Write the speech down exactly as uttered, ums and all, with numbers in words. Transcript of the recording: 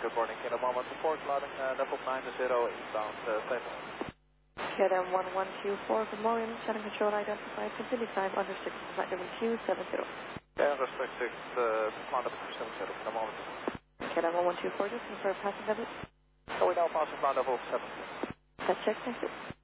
good morning. K L M one one two four, clouding uh, level nine zero eastbound uh, Fable. K L M one one two four, good morning. Channel control identified. Continue climb under six, flight level two seven zero. Okay, under six six, uh, climb level two seven zero for the moment. K L M one one two four, just confirm passing level. So we now passing climb level seven. That's check, thank you.